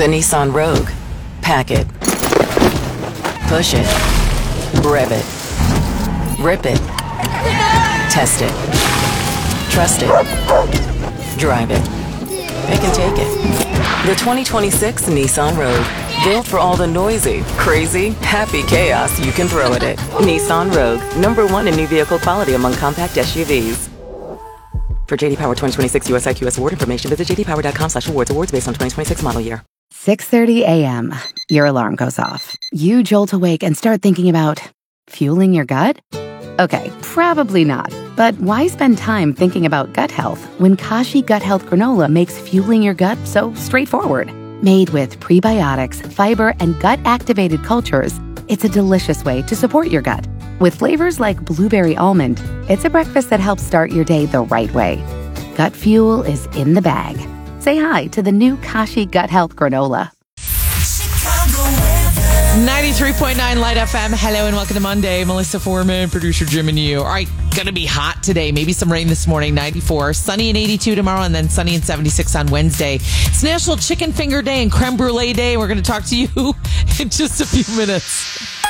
The Nissan Rogue. Pack it. Push it. Rev it. Rip it. Test it. Trust it. Drive it. Pick and take it. The 2026 Nissan Rogue. Built for all the noisy, crazy, happy chaos you can throw at it. Nissan Rogue. #1 in new vehicle quality among compact SUVs. For JD Power 2026 US IQS award information, visit jdpower.com/awards. Awards based on 2026 model year. 6:30 a.m. Your alarm goes off. You jolt awake and start thinking about fueling your gut? Okay, probably not. But why spend time thinking about gut health when Kashi Gut Health Granola makes fueling your gut so straightforward? Made with prebiotics, fiber, and gut-activated cultures, it's a delicious way to support your gut. With flavors like blueberry almond, it's a breakfast that helps start your day the right way. Gut fuel is in the bag. Say hi to the new Kashi Gut Health Granola. 93.9 Light FM. Hello and welcome to Monday. Melissa Foreman, producer Jim and you. All right, going to be hot today. Maybe some rain this morning, 94. Sunny and 82 tomorrow, and then sunny and 76 on Wednesday. It's National Chicken Finger Day and Creme Brulee Day. We're going to talk to you in just a few minutes.